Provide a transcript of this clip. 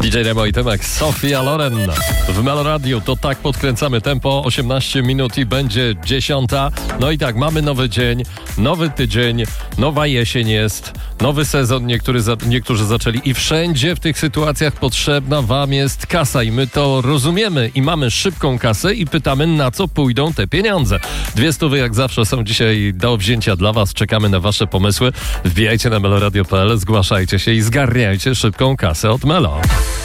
DJ Remo i Tymek, Sofia Loren w Melo Radio. To tak podkręcamy tempo, 18 minut i będzie 10. No i tak, mamy nowy dzień, nowy tydzień, nowa jesień jest, nowy sezon niektórzy zaczęli i wszędzie w tych sytuacjach potrzebna wam jest kasa i my to rozumiemy i mamy szybką kasę i pytamy, na co pójdą te pieniądze. 200 jak zawsze są dzisiaj do wzięcia dla was, czekamy na wasze pomysły. Wbijajcie na meloradio.pl, zgłaszajcie się i zgarniajcie szybką kasę od Melo.